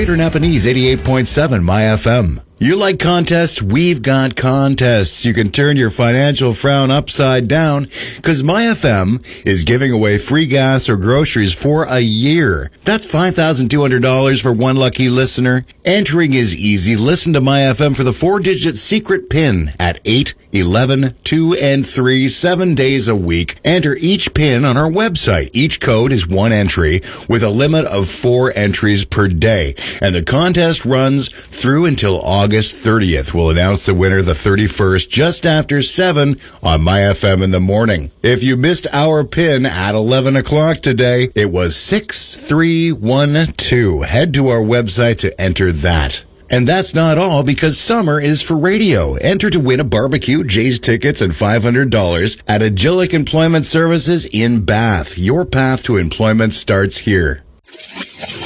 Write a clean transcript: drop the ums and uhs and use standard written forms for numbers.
Greater Napanese 88.7 My FM. You like contests? We've got contests. You can turn your financial frown upside down because MyFM is giving away free gas or groceries for a year. That's $5,200 for one lucky listener. Entering is easy. Listen to MyFM for the 4-digit secret PIN at 8, 11, 2, and 3, 7 days a week. Enter each PIN on our website. Each code is one entry with a limit of 4 entries per day. And the contest runs through until August 30th. We'll announce the winner the 31st, just after 7 on MyFM in the morning. If you missed our PIN at 11 o'clock today, it was 6312. Head to our website to enter that. And that's not all, because summer is for radio. Enter to win a barbecue, Jay's tickets, and $500 at Agilic Employment Services in Bath. Your path to employment starts here.